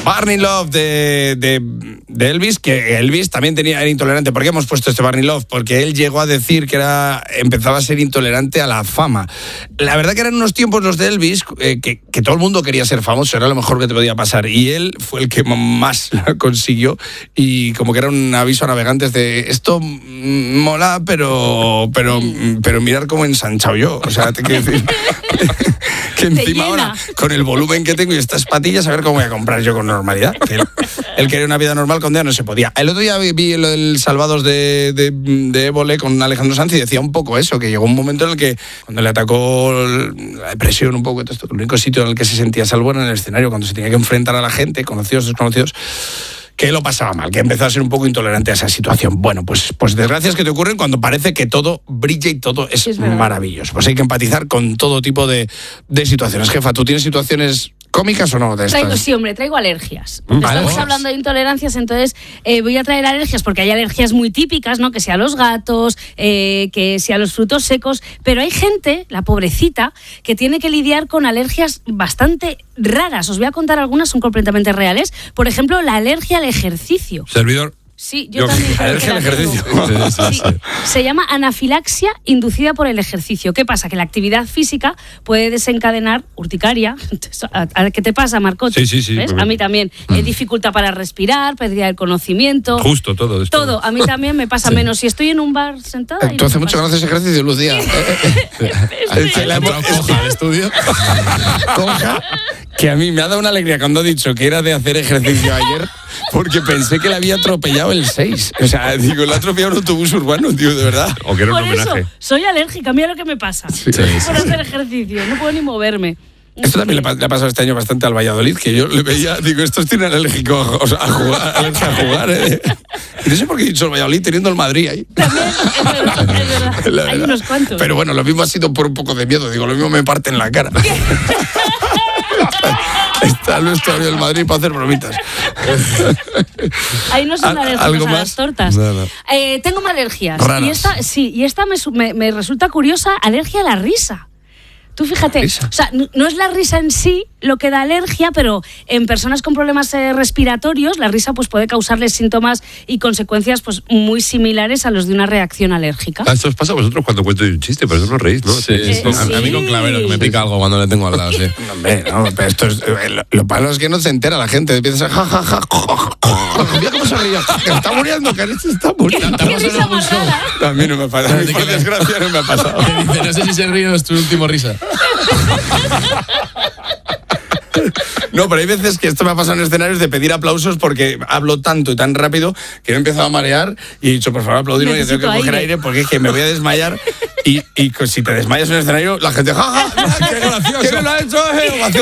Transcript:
Barney Love de Elvis, que Elvis también era intolerante. ¿Por qué hemos puesto este Barney Love? Porque él llegó a decir que empezaba a ser intolerante a la fama. La verdad que eran unos tiempos los de Elvis que todo el mundo quería ser famoso, era lo mejor que te podía pasar. Y él fue el que más la consiguió y como que era un aviso a navegantes de esto mola, pero mirar cómo he ensanchado yo. O sea, te quiero decir que encima ahora, con el volumen que tengo y estas patillas, a ver cómo voy a comprar yo con normalidad. Él quería una vida normal, con día no se podía. El otro día vi lo del Salvados de Évole con Alejandro Sanz y decía un poco eso, que llegó un momento en el que cuando le atacó la depresión un poco y todo esto, el único sitio en el que se sentía salvo era en el escenario, cuando se tenía que enfrentar a la gente, conocidos, desconocidos, que lo pasaba mal, que empezó a ser un poco intolerante a esa situación. Bueno, pues desgracias que te ocurren cuando parece que todo brilla y todo es maravilloso. Pues hay que empatizar con todo tipo de situaciones. Jefa, ¿tú tienes situaciones cómicas o no de estas? Sí, hombre, traigo alergias. Estamos hablando de intolerancias, entonces voy a traer alergias porque hay alergias muy típicas, ¿no? Que sea a los gatos, que sea a los frutos secos, pero hay gente, la pobrecita, que tiene que lidiar con alergias bastante raras. Os voy a contar algunas, son completamente reales. Por ejemplo, la alergia al ejercicio. Servidor. Sí, yo también. Alergia al ejercicio. Sí. Se llama anafilaxia inducida por el ejercicio. ¿Qué pasa? Que la actividad física puede desencadenar urticaria. ¿Qué te pasa, Marcot? Sí. ¿Ves? A mí también. Dificultad para respirar, pérdida del conocimiento. Justo, todo esto. Todo. A mí también me pasa menos si estoy en un bar sentada. ¿Tú hace mucho que no haces ejercicio, Lucía? ¿La hemos Conja al estudio? Conja, que a mí me ha dado una alegría cuando ha dicho que era de hacer ejercicio ayer, porque pensé que le había atropellado el 6. O sea, digo, le ha atropellado un autobús urbano, tío, de verdad. O que era un Por homenaje. eso, soy alérgica, mira lo que me pasa. Por hacer ejercicio, no puedo ni moverme. Esto también le ha pasado este año bastante al Valladolid, que yo le veía, digo, estos tienen alérgico a jugar, alergia a jugar, Y no sé por qué he dicho el Valladolid teniendo el Madrid ahí. También, es verdad. Hay unos cuantos. Pero bueno, lo mismo ha sido por un poco de miedo, digo, lo mismo me parte en la cara. Está nuestro amigo del Madrid para hacer bromitas. Ahí no son alérgicos a las tortas. No. Tengo alergias. Raras. Y esta me resulta curiosa, alergia a la risa. Tú fíjate, o sea, no es la risa en sí lo que da alergia, pero en personas con problemas respiratorios, la risa pues puede causarles síntomas y consecuencias pues muy similares a los de una reacción alérgica. Esto os pasa a vosotros cuando cuento un chiste, pero eso no reís, ¿no? Sí. A mí con Clavero, que me pica algo cuando le tengo al lado, sí. Hombre, no, pero esto es, lo malo es que no se entera la gente. Empieza a jajaja. Mira cómo se ríe. Que está muriendo, que se está muriendo. ¿Qué risa más rara? A mí no me ha pasado. Por desgracia no me ha pasado. Dice, no sé si se ríe o es tu último risa. No, pero hay veces que esto me ha pasado en escenarios de pedir aplausos porque hablo tanto y tan rápido que me he empezado a marear y he dicho, por favor, aplaudirme, que tengo que coger aire porque es que me voy a desmayar y si te desmayas en el escenario, la gente, jaja, qué gracioso, ¿quién lo ha hecho?